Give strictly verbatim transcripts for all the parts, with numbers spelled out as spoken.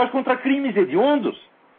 mas contra crimes hediondos.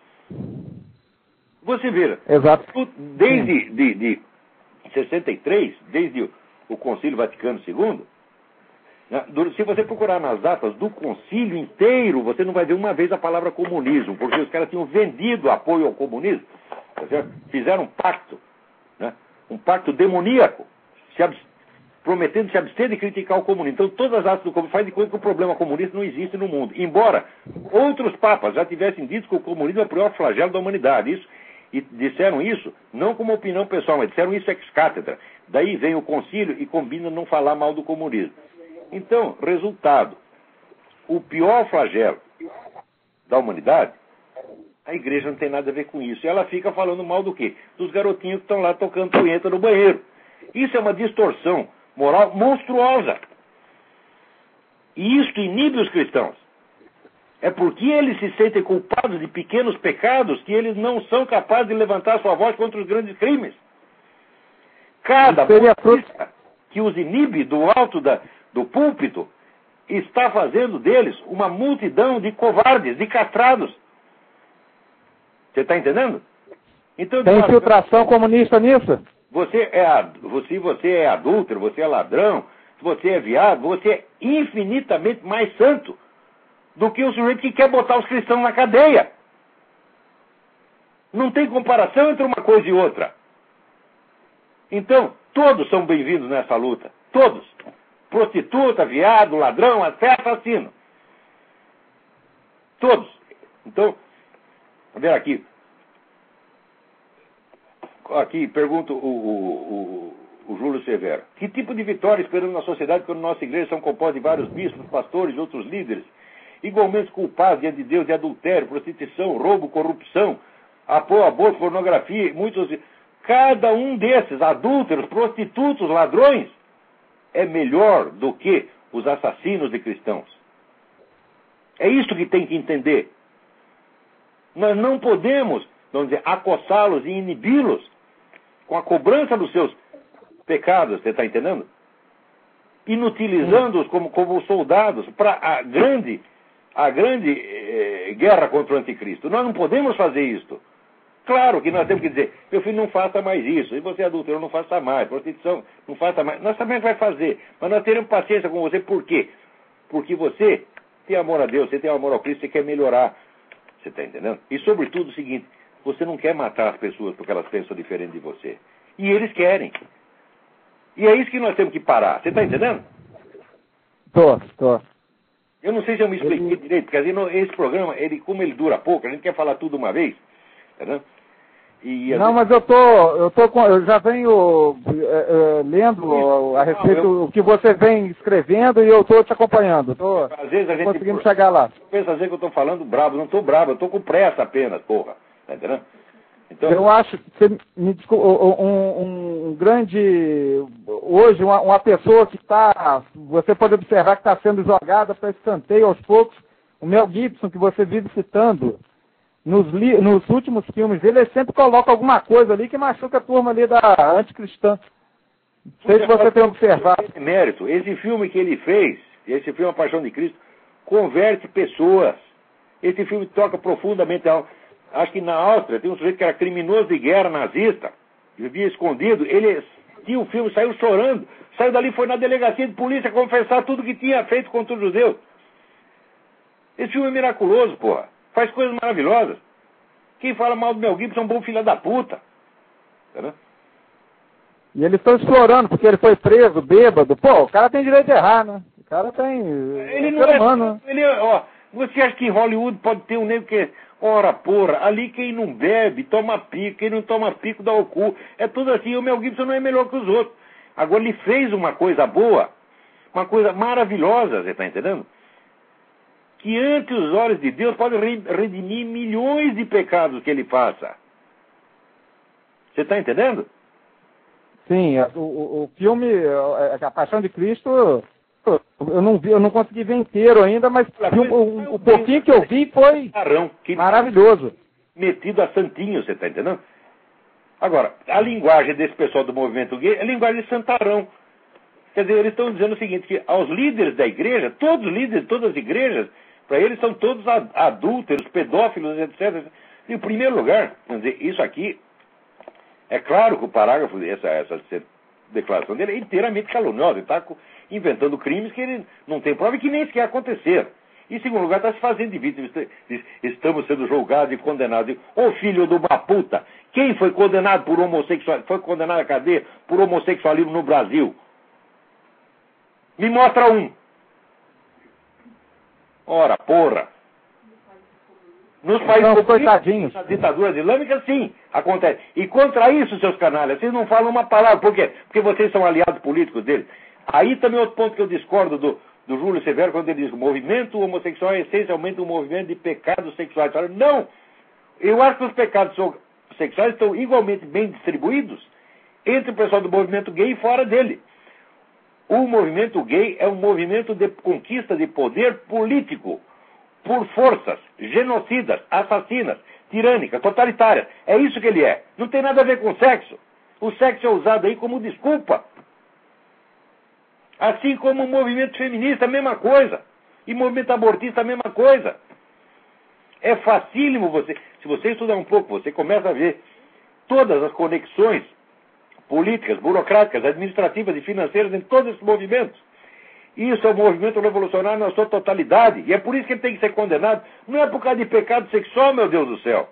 Você vê, Exato. desde de, de sessenta e três, desde o, o Concílio Vaticano segundo, né, se você procurar nas datas do concílio inteiro, você não vai ver uma vez a palavra comunismo, porque os caras tinham vendido apoio ao comunismo, tá certo? Fizeram um pacto, né, um pacto demoníaco, se abs... prometendo se abster de criticar o comunismo. Então todas as atas do comunismo fazem de conta que o problema comunista não existe no mundo, embora outros papas já tivessem dito que o comunismo é o pior flagelo da humanidade. Isso, e disseram isso não como opinião pessoal, mas disseram isso ex cátedra. Daí vem o concílio e combina não falar mal do comunismo. Então, resultado, o pior flagelo da humanidade, a igreja não tem nada a ver com isso. E ela fica falando mal do quê? Dos garotinhos que estão lá tocando punheta no banheiro. Isso é uma distorção moral monstruosa. E isto inibe os cristãos. É porque eles se sentem culpados de pequenos pecados que eles não são capazes de levantar sua voz contra os grandes crimes. Cada polícia que os inibe do alto da, do púlpito está fazendo deles uma multidão de covardes, de castrados. Você está entendendo? Então, tem infiltração comunista nisso? Você é, você, você é adúltero, você é ladrão, você é viado, você é infinitamente mais santo do que o sujeito que quer botar os cristãos na cadeia. Não tem comparação entre uma coisa e outra. Então, todos são bem-vindos nessa luta. Todos. Prostituta, viado, ladrão, até assassino. Todos. Então, vamos ver aqui. Aqui, pergunta o, o, o, o Júlio Severo. Que tipo de vitória esperamos na sociedade quando nossa igreja são compostas de vários bispos, pastores e outros líderes, igualmente culpados diante de Deus de adultério, prostituição, roubo, corrupção, apoio, aborto, pornografia, muitos... Cada um desses, adúlteros, prostitutos, ladrões, é melhor do que os assassinos de cristãos. É isso que tem que entender. Nós não podemos, vamos dizer, acossá-los e inibi-los com a cobrança dos seus pecados, você está entendendo? Inutilizando-os como, como soldados para a grande, a grande eh, guerra contra o anticristo. Nós não podemos fazer isto. Claro que nós temos que dizer, meu filho, não faça mais isso. E você, adulto, não faça mais. Prostituição, não faça mais. Nós sabemos que vai fazer. Mas nós teremos paciência com você. Por quê? Porque você tem amor a Deus, você tem amor ao Cristo, você quer melhorar. Você está entendendo? E, sobretudo, o seguinte, você não quer matar as pessoas porque elas pensam diferente de você. E eles querem. E é isso que nós temos que parar. Você está entendendo? Tô, tô. Eu não sei se eu me expliquei ele... direito, porque assim, esse programa, ele, como ele dura pouco, a gente quer falar tudo uma vez. E, não, mas eu tô, eu tô com, eu já venho é, é, lendo isso, a respeito do eu... que você vem escrevendo e eu tô te acompanhando. Tô às vezes a gente conseguindo chegar lá. Pensa às vezes que eu tô falando brabo, não tô brabo, eu tô com pressa apenas, porra. Tá entendendo? Então, eu acho que você me desculpa, um, um, um grande hoje uma, uma pessoa que está, você pode observar que está sendo jogada para escanteio aos poucos, o Mel Gibson que você vive citando. Nos, li, nos últimos filmes dele, ele sempre coloca alguma coisa ali que machuca a turma ali da anticristã. Não sei se você tem observado. Esse mérito, esse filme que ele fez, esse filme A Paixão de Cristo, converte pessoas. Esse filme toca profundamente. Acho que na Áustria tem um sujeito que era criminoso de guerra nazista, vivia escondido. Ele tinha o filme, saiu chorando, saiu dali, foi na delegacia de polícia confessar tudo que tinha feito contra os judeus. Esse filme é miraculoso, porra. Faz coisas maravilhosas. Quem fala mal do Mel Gibson é um bom filho da puta. Entendeu? E eles estão explorando, porque ele foi preso, bêbado. Pô, o cara tem direito de errar, né? O cara tem... Ele é não é... Humano. Ele, ó, você acha que em Hollywood pode ter um negro que... Ora, porra, ali quem não bebe, toma pico. Quem não toma pico, dá o cu. É tudo assim. O Mel Gibson não é melhor que os outros. Agora, ele fez uma coisa boa. Uma coisa maravilhosa, você está entendendo? Que ante os olhos de Deus pode redimir milhões de pecados que ele faça. Você está entendendo? Sim, o, o, o filme A Paixão de Cristo, eu não vi, eu não consegui ver inteiro ainda, mas o, o, o pouquinho que eu vi foi maravilhoso. Metido a santinho, você está entendendo? Agora, a linguagem desse pessoal do movimento gay é a linguagem de santarão. Quer dizer, eles estão dizendo o seguinte, que aos líderes da igreja, todos os líderes de todas as igrejas, Para eles são todos adúlteros, pedófilos, etcétera. Em primeiro lugar, vamos dizer, isso aqui, é claro que o parágrafo, essa, essa declaração dele é inteiramente caluniosa. Ele está inventando crimes que ele não tem prova e que nem sequer aconteceram. Em segundo lugar, está se fazendo de vítima. Estamos sendo julgados e condenados. Ô filho de uma puta, quem foi condenado por homossexualismo, foi condenado à cadeia por homossexualismo no Brasil? Me mostra um. Ora, porra. Nos países coitadinhos. Na ditadura islâmica, sim, acontece. E contra isso, seus canalhas, vocês não falam uma palavra. Por quê? Porque vocês são aliados políticos deles. Aí também outro ponto que eu discordo do, do Júlio Severo, quando ele diz que o movimento homossexual é essencialmente um movimento de pecados sexuais. Não! Eu acho que os pecados sexuais estão igualmente bem distribuídos entre o pessoal do movimento gay e fora dele. O movimento gay é um movimento de conquista de poder político por forças genocidas, assassinas, tirânicas, totalitárias. É isso que ele é. Não tem nada a ver com sexo. O sexo é usado aí como desculpa. Assim como o movimento feminista, a mesma coisa. E o movimento abortista, a mesma coisa. É facílimo você... Se você estudar um pouco, você começa a ver todas as conexões políticas, burocráticas, administrativas e financeiras em todos esses movimentos. Isso é um movimento revolucionário na sua totalidade. E é por isso que ele tem que ser condenado. Não é por causa de pecado sexual, meu Deus do céu.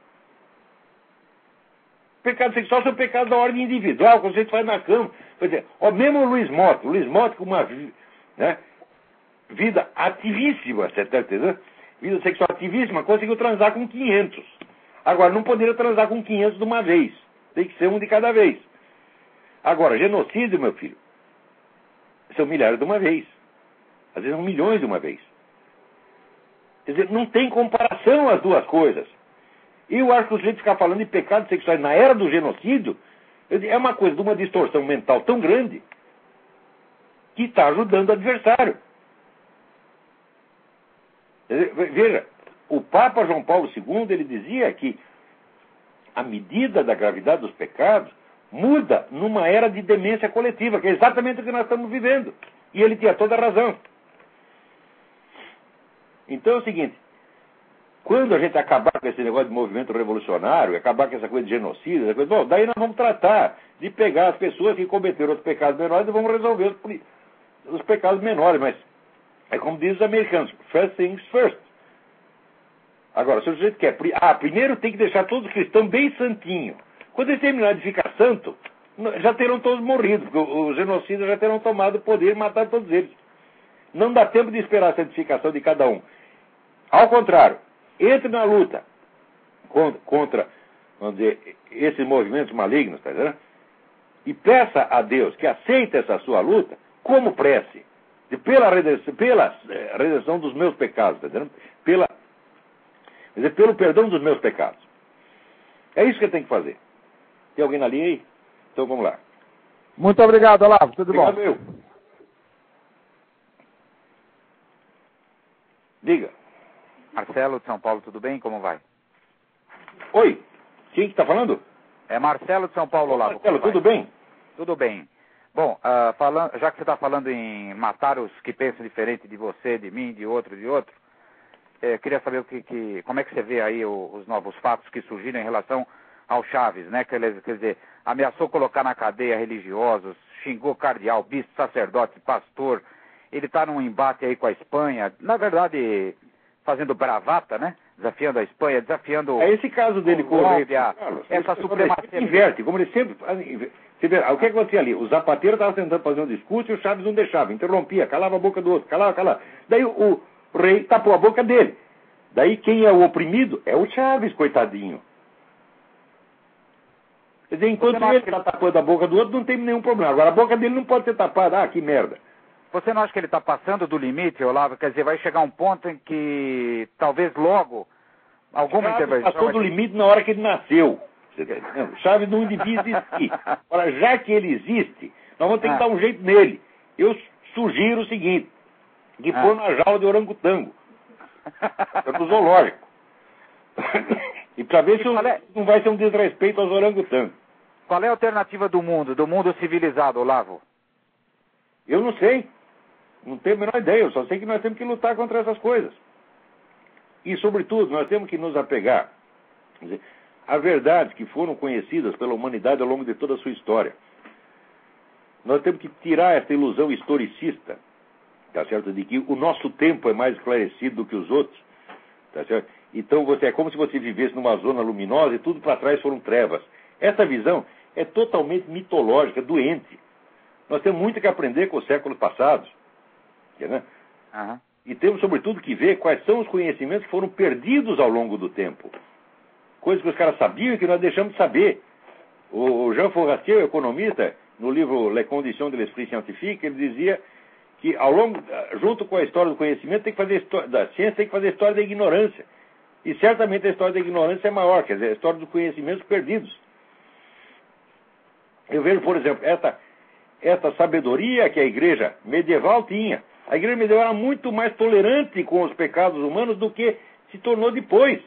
Pecado sexual são pecados da ordem individual, que você faz na cama. Quer dizer, ó, mesmo o Luiz Motta, o Luiz Motta com uma né, vida ativíssima, você está entendendo? Vida sexual ativíssima, conseguiu transar com quinhentos. Agora, não poderia transar com quinhentos de uma vez. Tem que ser um de cada vez. Agora, genocídio, meu filho, são milhares de uma vez. Às vezes são milhões de uma vez. Quer dizer, não tem comparação as duas coisas. E eu acho que o sujeito ficar falando de pecados sexuais na era do genocídio é uma coisa de uma distorção mental tão grande que está ajudando o adversário. Veja, o Papa João Paulo segundo, ele dizia que a medida da gravidade dos pecados muda numa era de demência coletiva, que é exatamente o que nós estamos vivendo. E ele tinha toda a razão. Então é o seguinte, quando a gente acabar com esse negócio de movimento revolucionário, acabar com essa coisa de genocídio, essa coisa, bom, daí nós vamos tratar de pegar as pessoas que cometeram os pecados menores e vamos resolver os, os pecados menores, mas é como dizem os americanos, first things first. Agora, se o sujeito quer... Ah, primeiro tem que deixar todos os cristãos bem santinhos. Quando eles terminarem de ficar santo, já terão todos morrido, porque os genocidas já terão tomado o poder e matado todos eles. Não dá tempo de esperar a santificação de cada um. Ao contrário, entre na luta contra, contra vamos dizer, esses movimentos malignos, tá entendendo? E peça a Deus que aceite essa sua luta como prece, de, pela, redenção, pela eh, redenção dos meus pecados, tá entendendo? Pela, quer dizer, pelo perdão dos meus pecados. É isso que ele tem que fazer. Tem alguém na linha aí? Então vamos lá. Muito obrigado, Olavo. Tudo obrigado, bom? Eu. Diga. Marcelo de São Paulo, tudo bem? Como vai? Oi, quem que está falando? É Marcelo de São Paulo, Olavo. Marcelo, tudo bem? Tudo bem. Bom, uh, falando, já que você está falando em matar os que pensam diferente de você, de mim, de outro, de outro, eh, queria saber o que, que, como é que você vê aí o, os novos fatos que surgiram em relação ao Chaves, né? Quer, quer dizer, ameaçou colocar na cadeia religiosos, xingou cardeal, bispo, sacerdote, pastor. Ele está num embate aí com a Espanha, na verdade, fazendo bravata, né? Desafiando a Espanha, desafiando... É esse caso dele com o rei Carlos. Essa supremacia... Inverte, como ele sempre... Você vê, o que acontecia ali? O Zapatero estava tentando fazer um discurso e o Chaves não deixava, interrompia, calava a boca do outro, calava, calava. Daí o, o rei tapou a boca dele. Daí quem é o oprimido é o Chaves, coitadinho. Quer dizer, enquanto ele está tapando a boca do outro, não tem nenhum problema. Agora, a boca dele não pode ser tapada. Ah, que merda. Você não acha que ele está passando do limite, Olavo? Quer dizer, vai chegar um ponto em que talvez logo alguma Chaves intervenção... passou do limite na hora que ele nasceu. Você tá entendendo? Chaves não devia existir. Agora, já que ele existe, nós vamos ter que ah. dar um jeito nele. Eu sugiro o seguinte, que ah. pôr na jaula de orangotango. No zoológico. E para ver se é... não vai ser um desrespeito aos orangotangos. Qual é a alternativa do mundo, do mundo civilizado, Olavo? Eu não sei. Não tenho a menor ideia. Eu só sei que nós temos que lutar contra essas coisas. E, sobretudo, nós temos que nos apegar quer dizer, a verdades que foram conhecidas pela humanidade ao longo de toda a sua história. Nós temos que tirar essa ilusão historicista, tá certo? De que o nosso tempo é mais esclarecido do que os outros, tá certo? Então você, é como se você vivesse numa zona luminosa e tudo para trás foram trevas. Essa visão é totalmente mitológica, doente. Nós temos muito que aprender com os séculos passados. Né? Uhum. E temos, sobretudo, que ver quais são os conhecimentos que foram perdidos ao longo do tempo. Coisas que os caras sabiam e que nós deixamos de saber. O Jean Forestier, o economista, no livro Les Conditions de l'Esprit Scientifique, ele dizia que, ao longo, junto com a história do conhecimento, tem que fazer história, da ciência, tem que fazer a história da ignorância. E certamente a história da ignorância é maior, quer dizer, a história dos conhecimentos perdidos. Eu vejo, por exemplo, essa, essa sabedoria que a igreja medieval tinha. A igreja medieval era muito mais tolerante com os pecados humanos do que se tornou depois.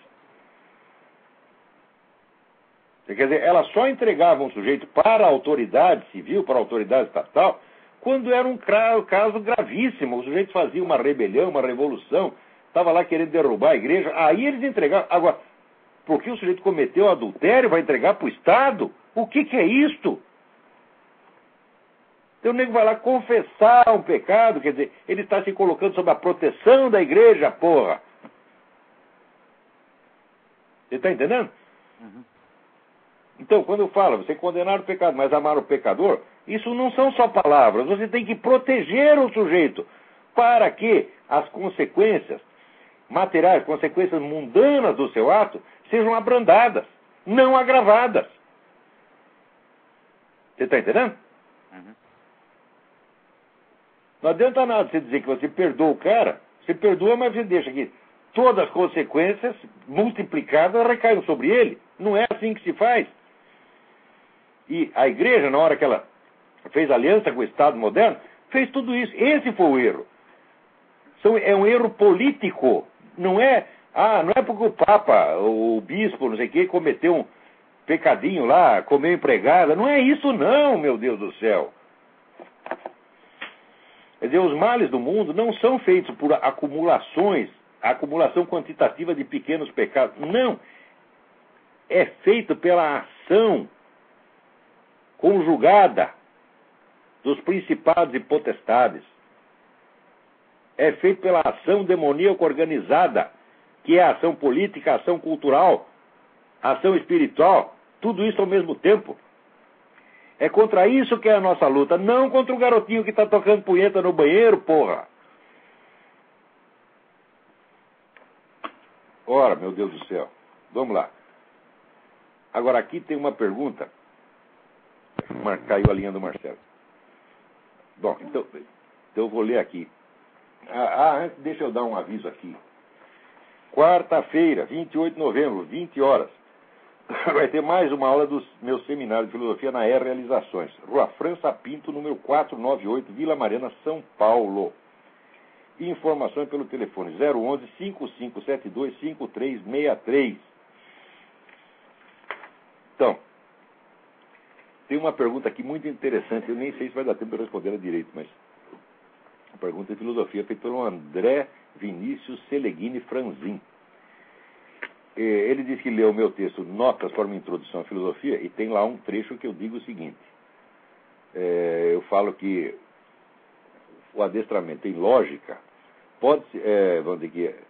Quer dizer, ela só entregava um sujeito para a autoridade civil, para a autoridade estatal, quando era um caso gravíssimo. O sujeito fazia uma rebelião, uma revolução, estava lá querendo derrubar a igreja, aí eles entregavam. Agora, porque o sujeito cometeu adultério, vai entregar para o Estado? O que, que é isto? Então o nego vai lá confessar um pecado, quer dizer, ele está se colocando sob a proteção da igreja, porra. Você está entendendo? Uhum. Então, quando eu falo, você condenar o pecado, mas amar o pecador, isso não são só palavras, você tem que proteger o sujeito para que as consequências materiais, consequências mundanas do seu ato, sejam abrandadas, não agravadas. Você está entendendo? Uhum. Não adianta nada você dizer que você perdoa o cara, você perdoa, mas você deixa que todas as consequências multiplicadas recaiam sobre ele. Não é assim que se faz. E a igreja, na hora que ela fez aliança com o Estado moderno, fez tudo isso. Esse foi o erro. É um erro político. Não é, ah, não é porque o Papa, o Bispo, não sei o quê, cometeu um pecadinho lá, comeu empregada. Não é isso não, meu Deus do céu. Quer dizer, os males do mundo não são feitos por acumulações, acumulação quantitativa de pequenos pecados. Não. É feito pela ação conjugada dos principados e potestades. É feito pela ação demoníaca organizada, que é a ação política, a ação cultural, a ação espiritual, tudo isso ao mesmo tempo. É contra isso que é a nossa luta, não contra o garotinho que está tocando punheta no banheiro, porra. Ora, meu Deus do céu. Vamos lá. Agora, aqui tem uma pergunta. Caiu a linha do Marcelo. Bom, então, então eu vou ler aqui. Ah, antes, deixa eu dar um aviso aqui. Quarta-feira, vinte e oito de novembro, vinte horas, vai ter mais uma aula do meu seminário de filosofia na E Realizações. Rua França Pinto, número quatrocentos e noventa e oito, Vila Mariana, São Paulo. Informações pelo telefone zero onze, cinco cinco sete dois, cinco três seis três. Então, tem uma pergunta aqui muito interessante. Eu nem sei se vai dar tempo de responder ela direito, mas a pergunta de filosofia feita pelo André Vinícius Seleghini Franzin. Ele diz que leu o meu texto Notas para uma Introdução à Filosofia e tem lá um trecho que eu digo o seguinte. É, eu falo que o adestramento em lógica pode, é, vamos dizer que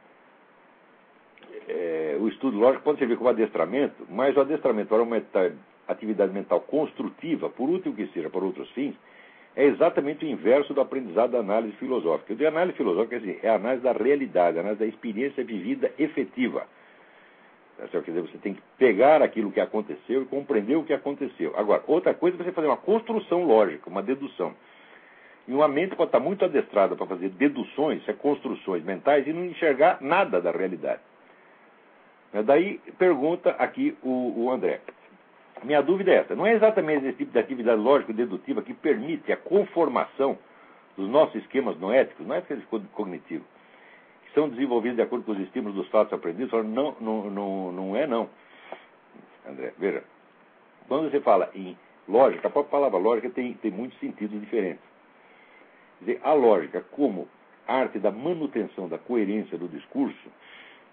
é, o estudo lógico pode servir como adestramento, mas o adestramento para uma atividade mental construtiva, por útil que seja, por outros fins, é exatamente o inverso do aprendizado da análise filosófica. Eu digo análise filosófica é, assim, é a análise da realidade, a análise da experiência vivida efetiva. Quer dizer, você tem que pegar aquilo que aconteceu e compreender o que aconteceu. Agora, outra coisa é você fazer uma construção lógica, uma dedução. E uma mente pode estar muito adestrada para fazer deduções, construções mentais e não enxergar nada da realidade. Daí pergunta aqui o, o André. Minha dúvida é essa. Não é exatamente esse tipo de atividade lógico-dedutiva que permite a conformação dos nossos esquemas noéticos, não é esquemas cognitivos, que são desenvolvidos de acordo com os estímulos dos fatos aprendidos? Não, não, não, não é não. André, veja. Quando você fala em lógica, a própria palavra lógica tem, tem muitos sentidos diferentes. Quer dizer, a lógica como arte da manutenção da coerência do discurso,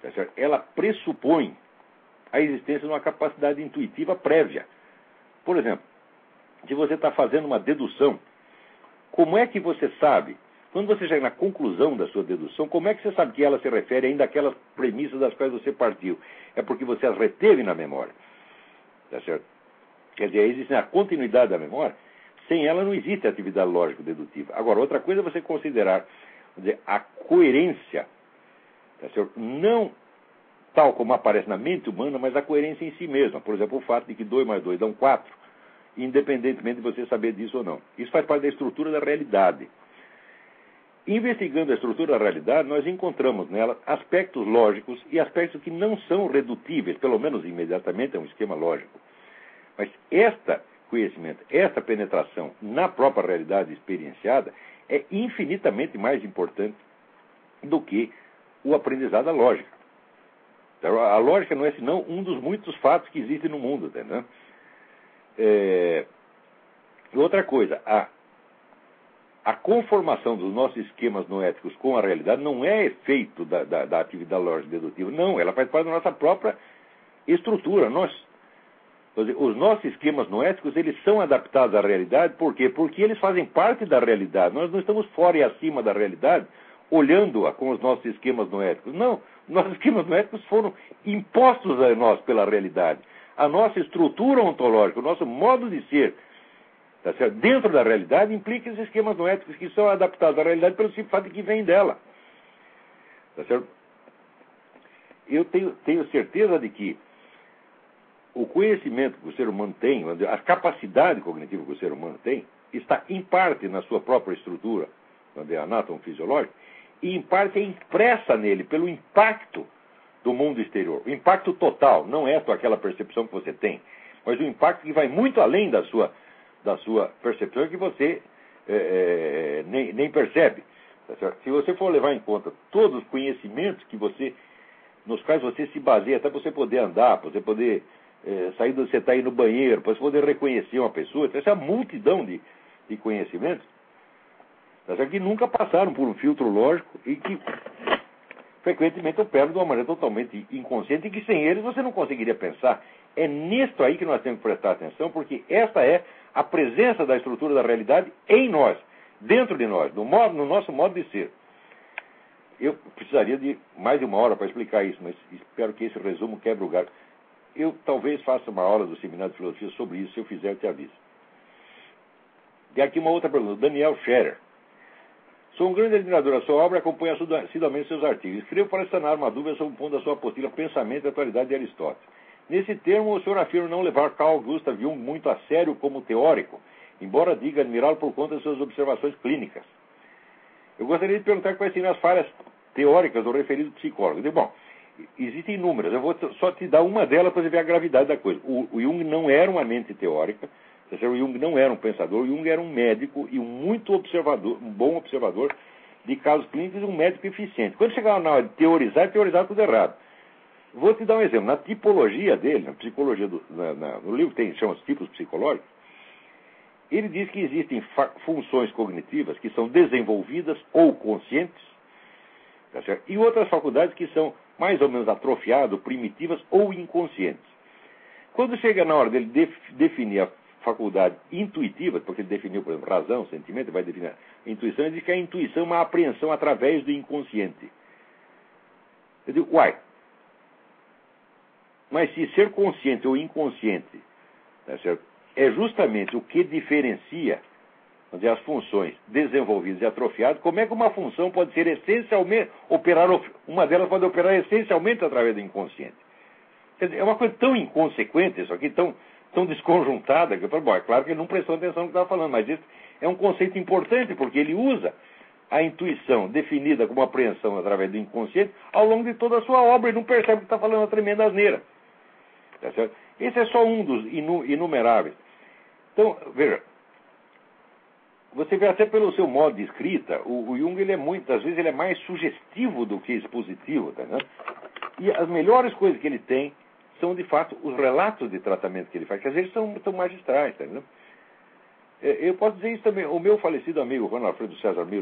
tá certo? Ela pressupõe a existência de uma capacidade intuitiva prévia. Por exemplo, se você está fazendo uma dedução, como é que você sabe, quando você chega na conclusão da sua dedução, como é que você sabe que ela se refere ainda àquelas premissas das quais você partiu? É porque você as reteve na memória. Tá certo? Quer dizer, existe a continuidade da memória. Sem ela não existe atividade lógico-dedutiva. Agora, outra coisa é você considerar, quer dizer, a coerência, tá certo? Não tal como aparece na mente humana, mas a coerência em si mesma. Por exemplo, o fato de que dois mais dois dão quatro, independentemente de você saber disso ou não. Isso faz parte da estrutura da realidade. Investigando a estrutura da realidade, nós encontramos nela aspectos lógicos e aspectos que não são redutíveis, pelo menos imediatamente, é um esquema lógico. Mas este conhecimento, esta penetração na própria realidade experienciada é infinitamente mais importante do que o aprendizado da lógica. A lógica não é senão um dos muitos fatos que existem no mundo. Entendeu? É... Outra coisa, a A conformação dos nossos esquemas noéticos com a realidade não é efeito da, da, da atividade lógico-dedutiva. Não, ela faz parte da nossa própria estrutura. Nós, os nossos esquemas noéticos, eles são adaptados à realidade. Por quê? Porque eles fazem parte da realidade. Nós não estamos fora e acima da realidade, olhando-a com os nossos esquemas noéticos. Não, nossos esquemas noéticos foram impostos a nós pela realidade. A nossa estrutura ontológica, o nosso modo de ser, tá certo? Dentro da realidade, implica esses esquemas noéticos que são adaptados à realidade pelo simples fato de que vem dela. Tá certo? Eu tenho, tenho certeza de que o conhecimento que o ser humano tem, a capacidade cognitiva que o ser humano tem, está em parte na sua própria estrutura, quando é anátomo-fisiológica, e em parte é impressa nele pelo impacto do mundo exterior. O impacto total, não é só aquela percepção que você tem, mas o impacto que vai muito além da sua da sua percepção que você é, é, nem, nem percebe. Tá certo? Se você for levar em conta todos os conhecimentos que você, nos quais você se baseia, até para você poder andar, para você poder é, sair do você está aí no banheiro, para você poder reconhecer uma pessoa, essa multidão de, de conhecimentos, tá certo? Que nunca passaram por um filtro lógico e que frequentemente operam de uma maneira totalmente inconsciente e que sem eles você não conseguiria pensar. É nisto aí que nós temos que prestar atenção, porque esta é a presença da estrutura da realidade em nós, dentro de nós, no, modo, no nosso modo de ser. Eu precisaria de mais de uma hora para explicar isso, mas espero que esse resumo quebre o galho. Eu talvez faça uma aula do Seminário de Filosofia sobre isso, se eu fizer, eu te aviso. E aqui uma outra pergunta, Daniel Scherer. Sou um grande admirador da sua obra e acompanho assiduamente seus artigos. Escrevo para sanar uma dúvida sobre o ponto da sua apostila Pensamento e Atualidade de Aristóteles. Nesse termo, o senhor afirma não levar Carl Gustav Jung muito a sério como teórico, embora diga admirá-lo por conta de suas observações clínicas. Eu gostaria de perguntar quais seriam as falhas teóricas do referido psicólogo. Digo, bom, existem inúmeras, eu vou só te dar uma delas para você ver a gravidade da coisa. O, o Jung não era uma mente teórica, o Jung não era um pensador, o Jung era um médico e um muito observador, um bom observador de casos clínicos e um médico eficiente. Quando chegava na hora de teorizar, teorizava tudo errado. Vou te dar um exemplo. Na tipologia dele, na psicologia do, na, na, no livro tem chama os tipos psicológicos, ele diz que existem funções cognitivas que são desenvolvidas ou conscientes, tá certo? E outras faculdades que são mais ou menos atrofiadas, primitivas ou inconscientes. Quando chega na hora dele def, definir a faculdade intuitiva, porque ele definiu, por exemplo, razão, sentimento, vai definir a intuição, ele diz que a intuição é uma apreensão através do inconsciente. Eu digo, uai, mas se ser consciente ou inconsciente, tá certo, é justamente o que diferencia, vamos dizer, as funções desenvolvidas e atrofiadas, como é que uma função pode ser essencialmente, operar, uma delas pode operar essencialmente através do inconsciente? Quer dizer, é uma coisa tão inconsequente isso aqui, tão, tão desconjuntada, que eu falo, bom, é claro que ele não prestou atenção no que estava falando, mas isso é um conceito importante, porque ele usa a intuição definida como apreensão através do inconsciente ao longo de toda a sua obra, e não percebe que está falando uma tremenda asneira. Tá certo? Esse é só um dos inu inumeráveis. Então, veja, você vê até pelo seu modo de escrita, o, o Jung, ele é muitas vezes, ele é mais sugestivo do que expositivo, tá, né? E as melhores coisas que ele tem são, de fato, os relatos de tratamento que ele faz, que às vezes são, são magistrais, tá, né? Eu posso dizer isso também, o meu falecido amigo, Juan Alfredo César Miller,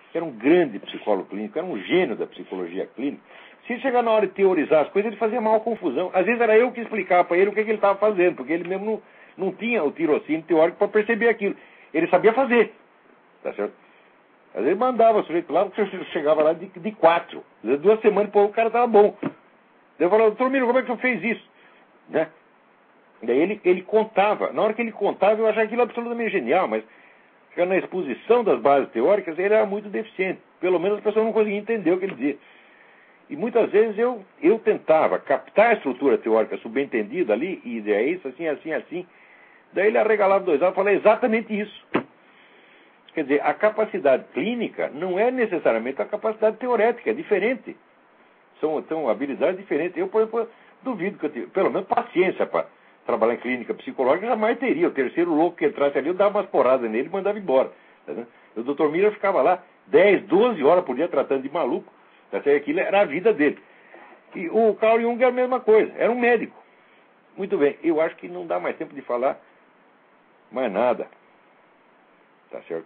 que era um grande psicólogo clínico, era um gênio da psicologia clínica, se chegar na hora de teorizar as coisas, ele fazia maior confusão. Às vezes era eu que explicava para ele o que, que ele estava fazendo, porque ele mesmo não, não tinha o tirocínio teórico para perceber aquilo. Ele sabia fazer, tá certo? Às vezes mandava o sujeito lá, porque eu chegava lá de, de quatro. Às vezes duas semanas, pô, o cara estava bom. Daí eu falava, doutor Miro, como é que o senhor fez isso? Né? Daí ele, ele contava. Na hora que ele contava, eu achava aquilo absolutamente genial, mas na exposição das bases teóricas, ele era muito deficiente. Pelo menos as pessoas não conseguiam entender o que ele dizia. E muitas vezes eu, eu tentava captar a estrutura teórica subentendida ali, e é isso, assim, assim, assim. Daí ele arregalava dois olhos e falava exatamente isso. Quer dizer, a capacidade clínica não é necessariamente a capacidade teorética, é diferente. São, são habilidades diferentes. Eu, por exemplo, duvido que eu tive, pelo menos paciência para trabalhar em clínica psicológica, jamais teria. O terceiro louco que entrasse ali, eu dava umas porradas nele e mandava embora. Tá, né? O doutor Miller ficava lá dez, doze horas por dia tratando de maluco. Até aquilo era a vida dele. E o Carl Jung era a mesma coisa, era um médico. Muito bem, eu acho que não dá mais tempo de falar mais nada. Tá certo?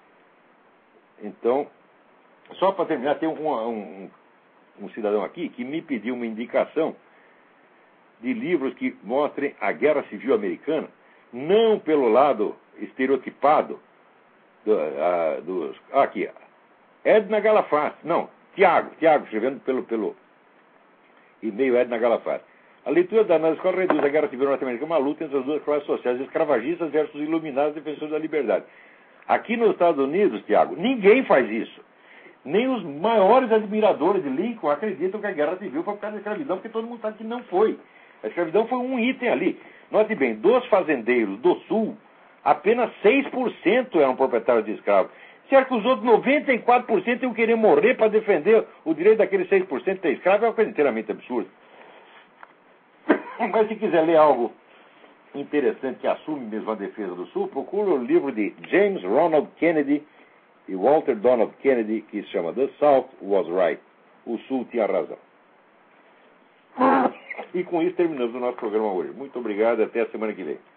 Então, só para terminar, tem um, um, um cidadão aqui que me pediu uma indicação de livros que mostrem a Guerra Civil Americana, não pelo lado estereotipado do, a, dos... Ah, aqui, Edna Galafaz, não, Tiago, Tiago, escrevendo pelo, pelo e-mail Edna Galafaz. A leitura da análise escola reduz a Guerra Civil Norte-Americana a uma luta entre as duas classes sociais, escravagistas versus iluminados defensores da liberdade. Aqui nos Estados Unidos, Tiago, ninguém faz isso. Nem os maiores admiradores de Lincoln acreditam que a Guerra Civil foi por causa da escravidão, porque todo mundo sabe que não foi. A escravidão foi um item ali. Note bem, dos fazendeiros do Sul, apenas seis por cento eram proprietários de escravos. Certo que os outros noventa e quatro por cento iam querer morrer para defender o direito daqueles seis por cento de ter escravo, é uma coisa inteiramente absurda. Mas se quiser ler algo interessante que assume mesmo a defesa do Sul, procure o livro de James Ronald Kennedy e Walter Donald Kennedy, que se chama The South Was Right. O Sul tinha razão. E com isso terminamos o nosso programa hoje. Muito obrigado, até a semana que vem.